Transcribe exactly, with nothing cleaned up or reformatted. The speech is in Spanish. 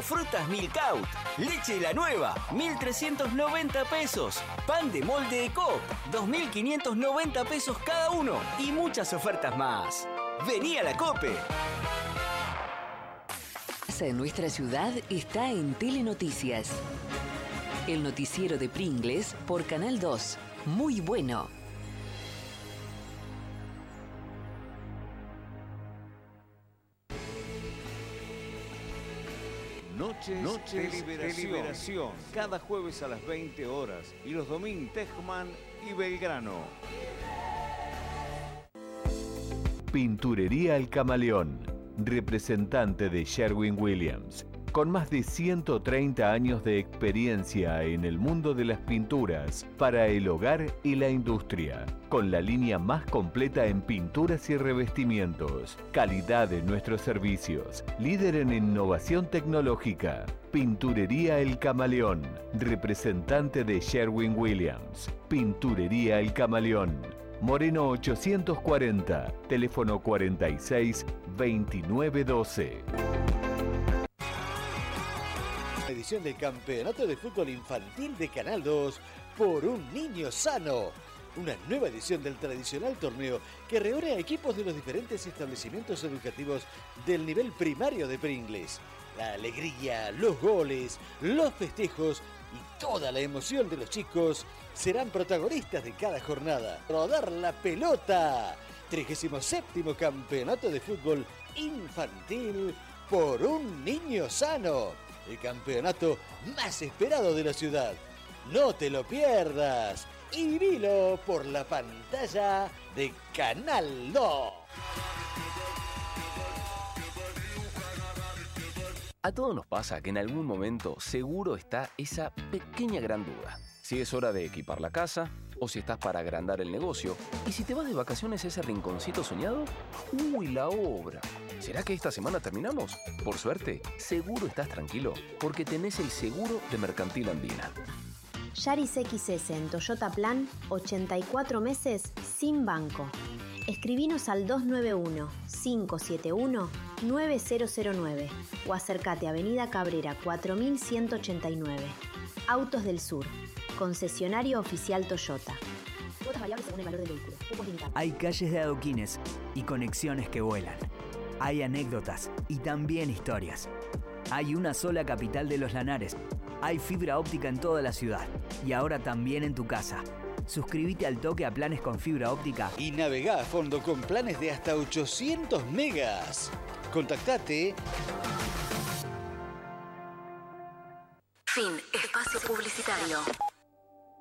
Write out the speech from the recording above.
frutas Milkout. Leche La Nueva, mil trescientos noventa pesos. Pan de molde de Coop, dos mil quinientos noventa pesos cada uno. Y muchas ofertas más. Vení a la Cope. En nuestra ciudad está en Telenoticias. El noticiero de Pringles por Canal dos. Muy bueno. Noches, Noches de, liberación. de Liberación. Cada jueves a las veinte horas. Y los domingos Tejman y Belgrano. Pinturería El Camaleón, representante de Sherwin-Williams, con más de ciento treinta años de experiencia en el mundo de las pinturas para el hogar y la industria, con la línea más completa en pinturas y revestimientos, calidad en nuestros servicios, líder en innovación tecnológica. Pinturería El Camaleón, representante de Sherwin-Williams. Pinturería El Camaleón, Moreno ochocientos cuarenta, teléfono cuarenta y seis, veintinueve doce. Edición del Campeonato de Fútbol Infantil de Canal dos por un niño sano. Una nueva edición del tradicional torneo que reúne a equipos de los diferentes establecimientos educativos del nivel primario de Pringles. La alegría, los goles, los festejos y toda la emoción de los chicos serán protagonistas de cada jornada. Rodar la pelota. trigésimo séptimo Campeonato de Fútbol Infantil por un niño sano. El campeonato más esperado de la ciudad. No te lo pierdas. Y vilo por la pantalla de Canal dos. A todos nos pasa que en algún momento seguro está esa pequeña gran duda. Si es hora de equipar la casa, o si estás para agrandar el negocio, y si te vas de vacaciones a ese rinconcito soñado, ¡uy, la obra! ¿Será que esta semana terminamos? Por suerte, seguro estás tranquilo, porque tenés el seguro de Mercantil Andina. Yaris X S en Toyota Plan, ochenta y cuatro meses sin banco. Escribinos al dos nueve uno, cinco siete uno, nueve cero cero nueve o acércate a Avenida Cabrera cuatro mil ciento ochenta y nueve. Autos del Sur, concesionario oficial Toyota. Cuotas variables según el valor del vehículo. Cupos limitados. Hay calles de adoquines y conexiones que vuelan. Hay anécdotas y también historias. Hay una sola capital de los Lanares. Hay fibra óptica en toda la ciudad y ahora también en tu casa. Suscríbete al toque a planes con fibra óptica y navegá a fondo con planes de hasta ochocientos megas. Contactate. Fin. Espacio publicitario.